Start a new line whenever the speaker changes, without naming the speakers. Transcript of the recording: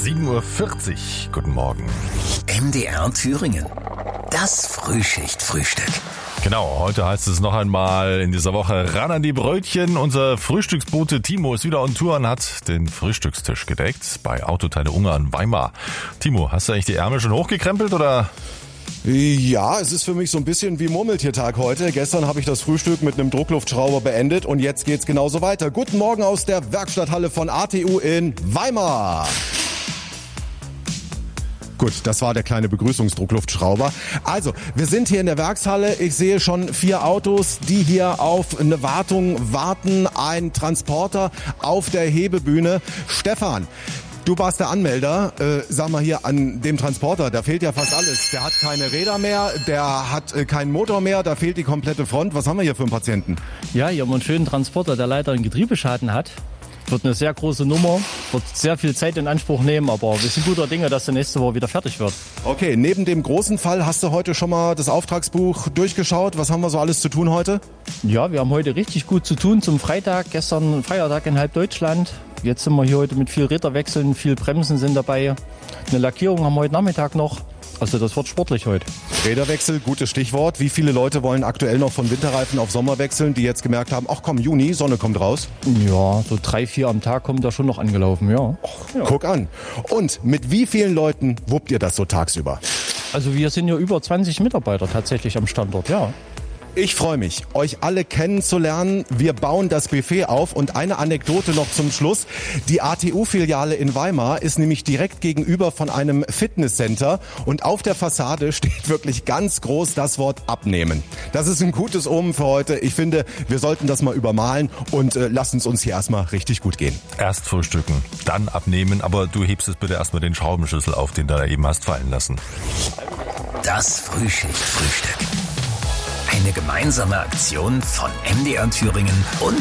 7:40 Uhr. Guten Morgen.
MDR Thüringen. Das Frühschicht-Frühstück.
Genau, heute heißt es noch einmal in dieser Woche ran an die Brötchen. Unser Frühstücksbote Timo ist wieder on Tour und hat den Frühstückstisch gedeckt bei Autoteile Ungarn Weimar. Timo, hast du eigentlich die Ärmel schon hochgekrempelt oder?
Ja, es ist für mich so ein bisschen wie Murmeltiertag heute. Gestern habe ich das Frühstück mit einem Druckluftschrauber beendet und jetzt geht's genauso weiter. Guten Morgen aus der Werkstatthalle von ATU in Weimar. Gut, das war der kleine Begrüßungsdruckluftschrauber. Also, wir sind hier in der Werkshalle. Ich sehe schon 4 Autos, die hier auf eine Wartung warten. Ein Transporter auf der Hebebühne. Stefan, du warst der Anmelder. Sag mal hier an dem Transporter, da fehlt ja fast alles. Der hat keine Räder mehr, der hat keinen Motor mehr, da fehlt die komplette Front. Was haben wir hier für einen Patienten?
Ja, hier haben wir einen schönen Transporter, der leider einen Getriebeschaden hat. Wird eine sehr große Nummer, wird sehr viel Zeit in Anspruch nehmen, aber wir sind guter Dinge, dass der nächste Woche wieder fertig wird.
Okay, neben dem großen Fall hast du heute schon mal das Auftragsbuch durchgeschaut. Was haben wir so alles zu tun heute?
Ja, wir haben heute richtig gut zu tun zum Freitag. Gestern Feiertag in halb Deutschland. Jetzt sind wir hier heute mit viel Räderwechseln, viel Bremsen sind dabei. Eine Lackierung haben wir heute Nachmittag noch. Also das wird sportlich heute.
Räderwechsel, gutes Stichwort. Wie viele Leute wollen aktuell noch von Winterreifen auf Sommer wechseln, die jetzt gemerkt haben, ach komm, Juni, Sonne kommt raus?
Ja, so 3, 4 am Tag kommen da schon noch angelaufen, ja.
Ja. Guck an. Und mit wie vielen Leuten wuppt ihr das so tagsüber?
Also wir sind ja über 20 Mitarbeiter tatsächlich am Standort, ja.
Ich freue mich, euch alle kennenzulernen. Wir bauen das Buffet auf und eine Anekdote noch zum Schluss. Die ATU-Filiale in Weimar ist nämlich direkt gegenüber von einem Fitnesscenter und auf der Fassade steht wirklich ganz groß das Wort abnehmen. Das ist ein gutes Omen für heute. Ich finde, wir sollten das mal übermalen und lasst uns hier erstmal richtig gut gehen.
Erst frühstücken, dann abnehmen, aber du hebst es bitte erstmal den Schraubenschlüssel auf, den du da eben hast fallen lassen.
Das Frühschicht-Frühstück. Eine gemeinsame Aktion von MDR Thüringen und